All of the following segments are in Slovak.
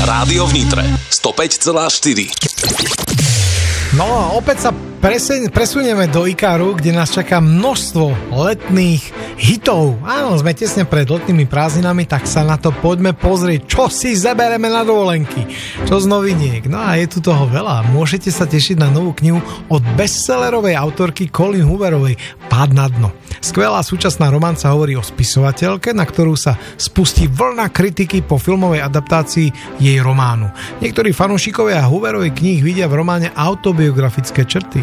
Rádio v Nitre 105,4. No a opäť sa presunieme do Ikaru, kde nás čaká množstvo letných hitov. Áno, sme tesne pred letnými prázdninami, tak sa na to poďme pozrieť, čo si zabereme na dovolenky. Čo z noviniek. No a je tu toho veľa. Môžete sa tešiť na novú knihu od bestsellerovej autorky Colleen Hooverovej Pád na dno. Skvelá súčasná romanca hovorí o spisovateľke, na ktorú sa spustí vlna kritiky po filmovej adaptácii jej románu. Niektorí fanúšikovia Hooverovej kníh vidia v románe autobiografické črty.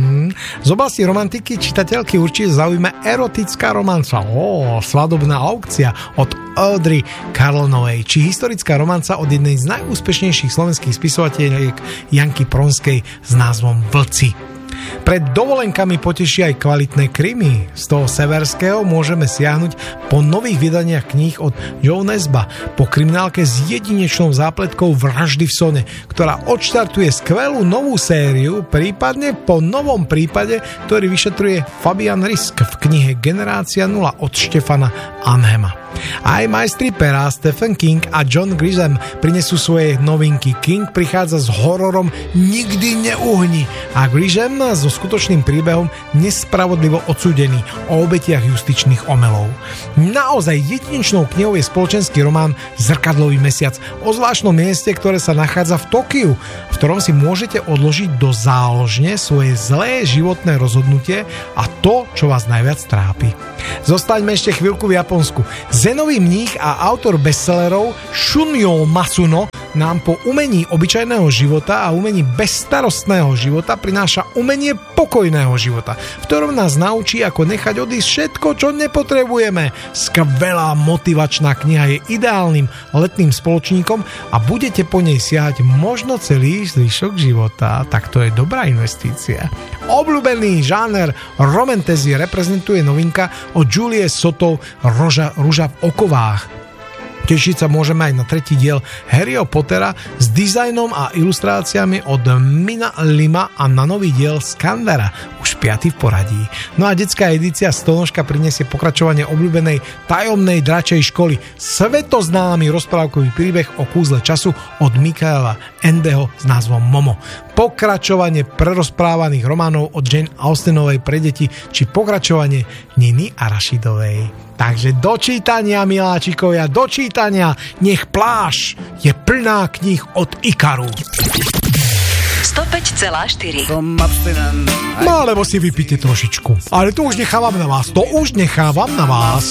Z oblasti romantiky čitateľky určite zaujíme erotická romanca. Svadobná aukcia od Audrey Carlonovej, či historická romanca od jednej z najúspešnejších slovenských spisovateľiek Janky Pronskej s názvom Vlci. Pred dovolenkami poteší aj kvalitné krimi. Z toho severského môžeme siahnuť po nových vydaniach kníh od Joe Nesba, po kriminálke s jedinečnou zápletkou Vraždy v Sone, ktorá odštartuje skvelú novú sériu, prípadne po novom prípade, ktorý vyšetruje Fabian Risk v knihe Generácia 0 od Štefana Anhema. Aj majstri pera Stephen King a John Grisham prinesú svoje novinky. King prichádza s hororom Nikdy neuhni a Grisham so skutočným príbehom Nespravodlivo odsúdený o obetiach justičných omylov. Naozaj jedinečnou knihou je spoločenský román Zrkadlový mesiac o zvláštnom mieste, ktoré sa nachádza v Tokiu, v ktorom si môžete odložiť do záložne svoje zlé životné rozhodnutie a to, čo vás najviac trápi. Zostaňme ešte chvíľku v Japonsku. Zenový mních a autor bestsellerov Shunyo Masuno nám po umení obyčajného života a umení bezstarostného života prináša umenie pokojného života, v ktorom nás naučí, ako nechať odísť všetko, čo nepotrebujeme. Skvelá motivačná kniha je ideálnym letným spoločníkom a budete po nej siahať možno celý zvyšok života. Tak to je dobrá investícia. Obľúbený žáner romantasy reprezentuje novinka od Julie Soto Ruža v okovách. Tešiť sa môžeme aj na tretí diel Harryho Pottera s dizajnom a ilustráciami od Mina Lima a na nový diel Skandara, už 5. v poradí. No a detská edícia Stonožka prinesie pokračovanie obľúbenej tajomnej dračej školy, svetoznámy rozprávkový príbeh o kúzle času od Michaela Endeho s názvom Momo. Pokračovanie prerozprávaných románov od Jane Austenovej pre deti, či pokračovanie Niny Arašidovej. Takže do čítania, miláčikovia, do čítania, nech pláž je plná kníh od Ikaru. 105,4. No alebo si vypíte trošičku. Ale to už nechávam na vás,